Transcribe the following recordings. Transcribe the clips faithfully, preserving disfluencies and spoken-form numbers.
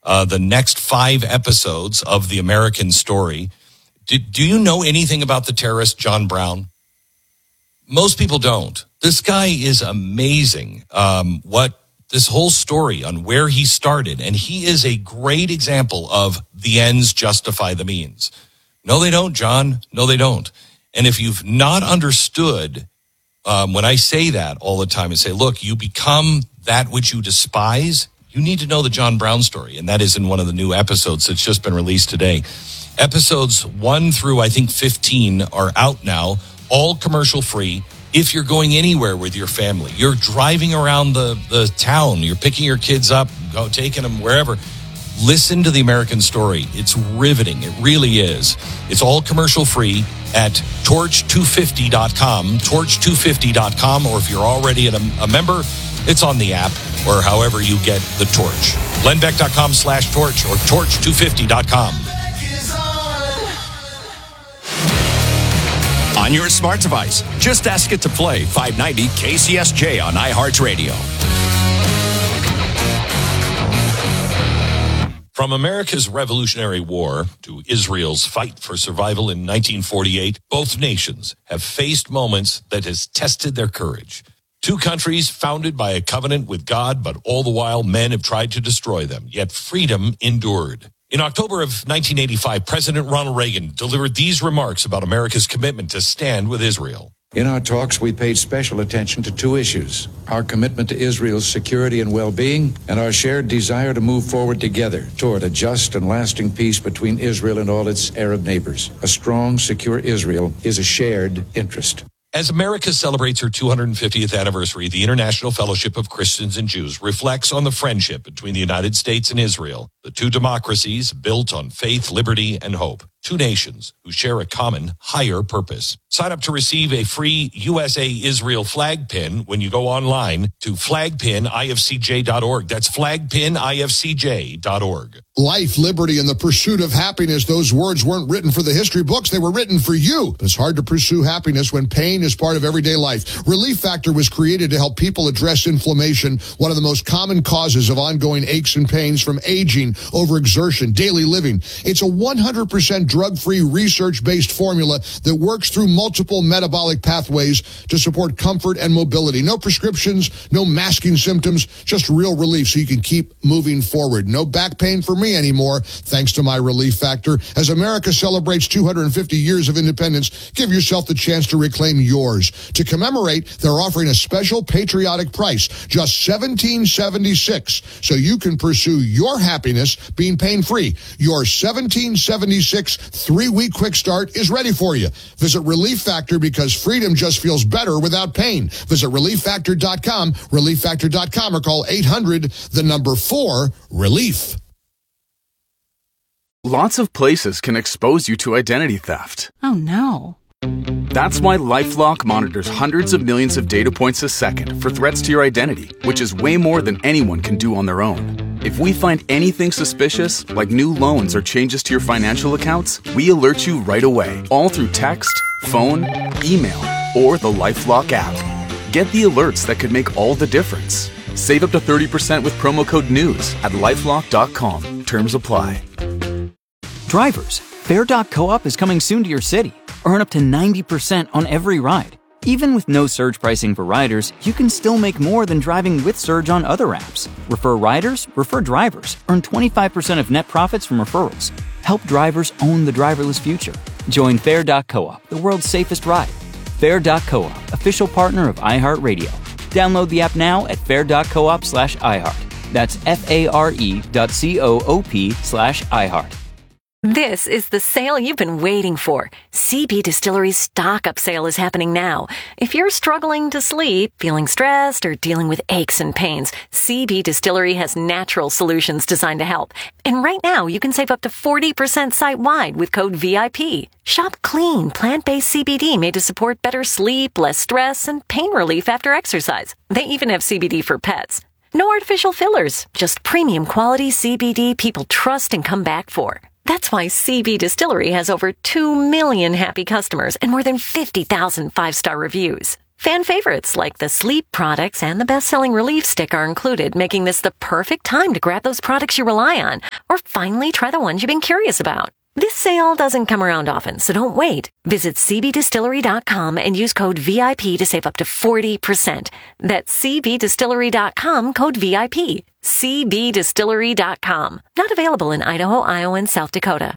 uh, the next five episodes of The American Story. Do, do you know anything about the terrorist John Brown? Most people don't. This guy is amazing. Um, what this whole story on where he started, and he is a great example of the ends justify the means. No, they don't, John. No, they don't. And if you've not understood, um, when I say that all the time and say, look, you become that which you despise, you need to know the John Brown story. And that is in one of the new episodes that's just been released today. Episodes one through, I think, fifteen are out now, all commercial free. If you're going anywhere with your family, you're driving around the, the town, you're picking your kids up, go, taking them wherever, listen to The American Story. It's riveting. It really is. It's all commercial free at torch two fifty dot com, torch two fifty dot com, or if you're already a, a member, it's on the app or however you get the Torch. Lenbeck.com slash torch or torch two fifty dot com. On your smart device, just ask it to play five ninety K C S J on iHeartRadio. From America's Revolutionary War to Israel's fight for survival in nineteen forty-eight, both nations have faced moments that has tested their courage. Two countries founded by a covenant with God, but all the while men have tried to destroy them, yet freedom endured. In October of nineteen eighty-five, President Ronald Reagan delivered these remarks about America's commitment to stand with Israel. In our talks, we paid special attention to two issues: our commitment to Israel's security and well-being, and our shared desire to move forward together toward a just and lasting peace between Israel and all its Arab neighbors. A strong, secure Israel is a shared interest. As America celebrates her two hundred fiftieth anniversary, the International Fellowship of Christians and Jews reflects on the friendship between the United States and Israel, the two democracies built on faith, liberty, and hope. Two nations who share a common, higher purpose. Sign up to receive a free U S A Israel flag pin when you go online to flag pin I F C J dot org. That's flag pin I F C J dot org. Life, liberty, and the pursuit of happiness. Those words weren't written for the history books. They were written for you. It's hard to pursue happiness when pain is part of everyday life. Relief Factor was created to help people address inflammation, one of the most common causes of ongoing aches and pains from aging, overexertion, daily living. It's a one hundred percent drug-free, research-based formula that works through multiple metabolic pathways to support comfort and mobility. No prescriptions, no masking symptoms, just real relief so you can keep moving forward. No back pain for me anymore, thanks to my Relief Factor. As America celebrates two hundred fifty years of independence, give yourself the chance to reclaim yours. To commemorate, they're offering a special patriotic price, just seventeen seventy-six, so you can pursue your happiness being pain-free. Your seventeen seventy-six three-week quick start is ready for you. Visit Relief Factor because freedom just feels better without pain. Visit relief factor dot com, relief factor dot com, or call eight hundred, the number four, relief. Lots of places can expose you to identity theft. Oh, no. That's why LifeLock monitors hundreds of millions of data points a second for threats to your identity, which is way more than anyone can do on their own. If we find anything suspicious, like new loans or changes to your financial accounts, we alert you right away, all through text, phone, email, or the LifeLock app. Get the alerts that could make all the difference. Save up to thirty percent with promo code NEWS at lifelock dot com. Terms apply. Drivers, Fare dot coop is coming soon to your city. Earn up to ninety percent on every ride. Even with no surge pricing for riders, you can still make more than driving with Surge on other apps. Refer riders, refer drivers. Earn twenty-five percent of net profits from referrals. Help drivers own the driverless future. Join Fare dot coop, the world's safest ride. Fare dot coop, official partner of iHeartRadio. Download the app now at fare dot coop slash iHeart. That's F-A-R-E dot C-O-O-P slash iHeart. This is the sale you've been waiting for. C B Distillery's stock-up sale is happening now. If you're struggling to sleep, feeling stressed, or dealing with aches and pains, C B Distillery has natural solutions designed to help. And right now, you can save up to forty percent site-wide with code V I P. Shop clean, plant-based C B D made to support better sleep, less stress, and pain relief after exercise. They even have C B D for pets. No artificial fillers, just premium quality C B D people trust and come back for. That's why C B Distillery has over two million happy customers and more than fifty thousand five-star reviews. Fan favorites like the sleep products and the best-selling Relief Stick are included, making this the perfect time to grab those products you rely on, or finally try the ones you've been curious about. This sale doesn't come around often, so don't wait. Visit c b distillery dot com and use code V I P to save up to forty percent. That's c b distillery dot com, code V I P. c b distillery dot com. Not available in Idaho, Iowa, and South Dakota.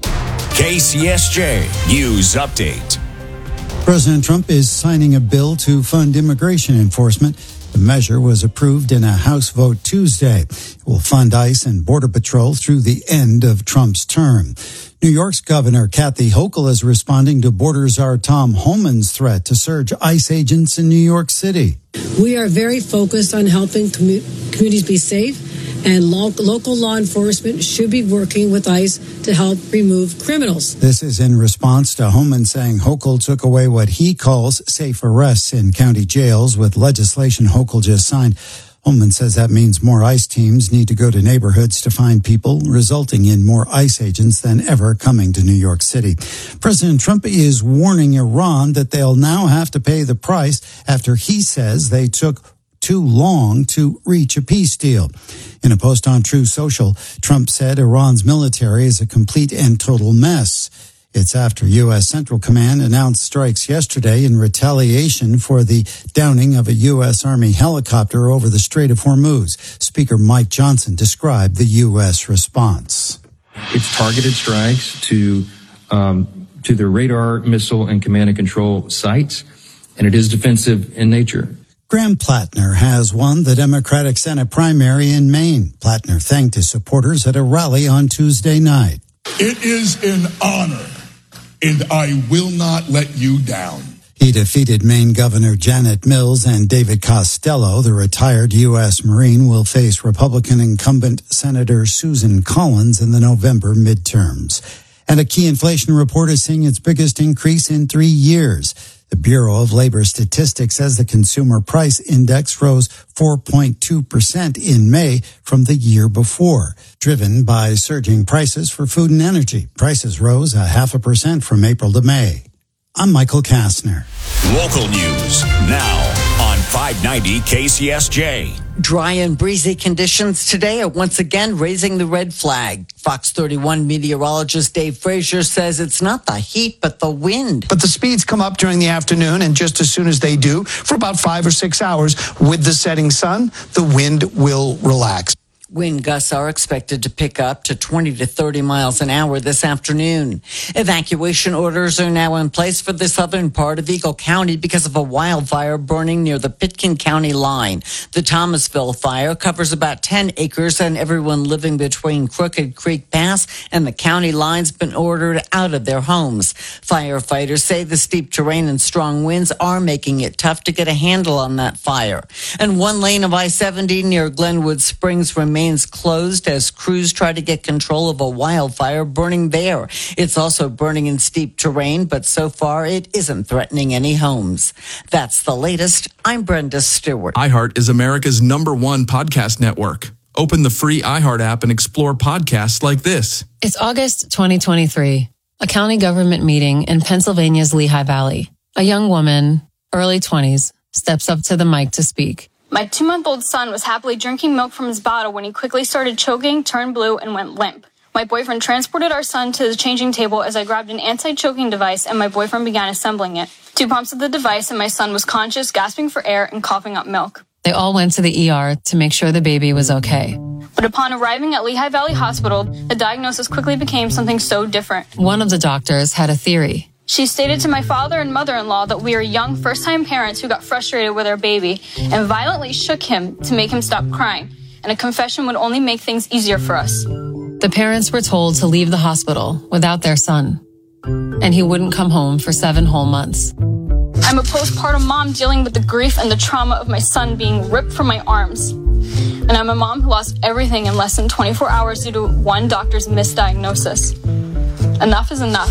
K C S J News Update. President Trump is signing a bill to fund immigration enforcement. The measure was approved in a House vote Tuesday. It will fund ICE and Border Patrol through the end of Trump's term. New York's Governor Kathy Hochul is responding to border czar Tom Homan's threat to surge ICE agents in New York City. We are very focused on helping commu- communities be safe, and lo- local law enforcement should be working with ICE to help remove criminals. This is in response to Homan saying Hochul took away what he calls safe arrests in county jails with legislation Hochul just signed. Homan says that means more ICE teams need to go to neighborhoods to find people, resulting in more ICE agents than ever coming to New York City. President Trump is warning Iran that they'll now have to pay the price after he says they took too long to reach a peace deal. In a post on Truth Social, Trump said Iran's military is a complete and total mess. It's after U S. Central Command announced strikes yesterday in retaliation for the downing of a U S. Army helicopter over the Strait of Hormuz. Speaker Mike Johnson described the U S response. It's targeted strikes to um, to the radar, missile, and command and control sites, and it is defensive in nature. Graham Plattner has won the Democratic Senate primary in Maine. Plattner thanked his supporters at a rally on Tuesday night. It is an honor, and I will not let you down. He defeated Maine Governor Janet Mills, and David Costello, the retired U S. Marine, will face Republican incumbent Senator Susan Collins in the November midterms. And a key inflation report is seeing its biggest increase in three years. The Bureau of Labor Statistics says the Consumer Price Index rose four point two percent in May from the year before, driven by surging prices for food and energy. Prices rose a half a percent from April to May. I'm Michael Kastner. Local news now on five ninety K C S J. Dry and breezy conditions today are once again raising the red flag. Fox thirty-one meteorologist Dave Frazier says it's not the heat, but the wind. But the speeds come up during the afternoon, and just as soon as they do, for about five or six hours, with the setting sun, the wind will relax. Wind gusts are expected to pick up to twenty to thirty miles an hour this afternoon. Evacuation orders are now in place for the southern part of Eagle County because of a wildfire burning near the Pitkin County line. The Thomasville fire covers about ten acres, and everyone living between Crooked Creek Pass and the county line's been ordered out of their homes. Firefighters say the steep terrain and strong winds are making it tough to get a handle on that fire. And one lane of I seventy near Glenwood Springs remains remains closed as crews try to get control of a wildfire burning there. It's also burning in steep terrain, but so far it isn't threatening any homes. That's the latest. I'm Brenda Stewart. iHeart is America's number one podcast network. Open the free iHeart app and explore podcasts like this. It's August twenty twenty-three, a county government meeting in Pennsylvania's Lehigh Valley. A young woman, early twenties, steps up to the mic to speak. My two-month-old son was happily drinking milk from his bottle when he quickly started choking, turned blue, and went limp. My boyfriend transported our son to the changing table as I grabbed an anti-choking device and my boyfriend began assembling it. Two pumps of the device and my son was conscious, gasping for air, and coughing up milk. They all went to the E R to make sure the baby was okay. But upon arriving at Lehigh Valley Hospital, the diagnosis quickly became something so different. One of the doctors had a theory. She stated to my father and mother-in-law that we are young first-time parents who got frustrated with our baby and violently shook him to make him stop crying, and a confession would only make things easier for us. The parents were told to leave the hospital without their son, and he wouldn't come home for seven whole months. I'm a postpartum mom dealing with the grief and the trauma of my son being ripped from my arms. And I'm a mom who lost everything in less than twenty-four hours due to one doctor's misdiagnosis. Enough is enough.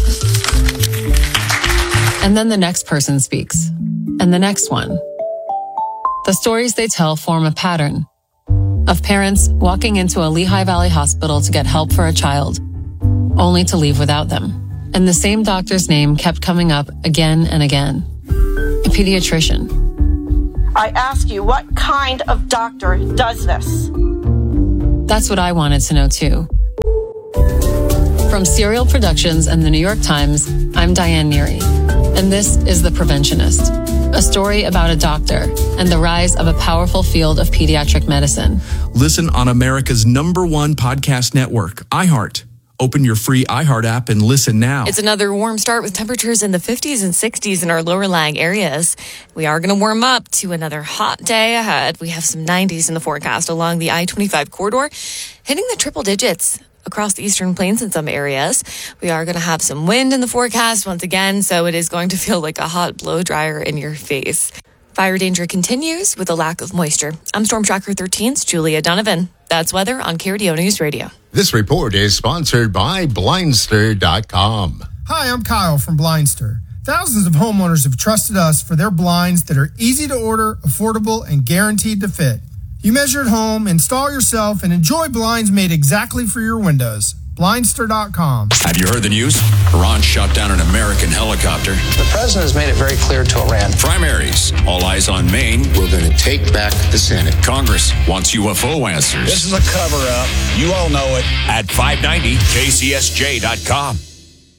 And then the next person speaks, and the next one. The stories they tell form a pattern of parents walking into a Lehigh Valley hospital to get help for a child, only to leave without them. And the same doctor's name kept coming up again and again. A pediatrician. I ask you, what kind of doctor does this? That's what I wanted to know, too. From Serial Productions and the New York Times, I'm Diane Neary, and this is The Preventionist, a story about a doctor and the rise of a powerful field of pediatric medicine. Listen on America's number one podcast network, iHeart. Open your free iHeart app and listen now. It's another warm start with temperatures in the fifties and sixties in our lower lying areas. We are going to warm up to another hot day ahead. We have some nineties in the forecast along the I twenty-five corridor, hitting the triple digits across the eastern plains in some areas. We are going to have some wind in the forecast once again, so it is going to feel like a hot blow dryer in your face. Fire danger continues with a lack of moisture. I'm Storm Tracker thirteen's Julia Donovan. That's weather on K R D O News Radio. This report is sponsored by Blindster dot com. Hi, I'm Kyle from Blindster. Thousands of homeowners have trusted us for their blinds that are easy to order, affordable, and guaranteed to fit. You measure at home, install yourself, and enjoy blinds made exactly for your windows. Blindster dot com. Have you heard the news? Iran shot down an American helicopter. The president has made it very clear to Iran. Primaries. All eyes on Maine. We're going to take back the Senate. Congress wants U F O answers. This is a cover-up. You all know it. At five ninety K C S J dot com.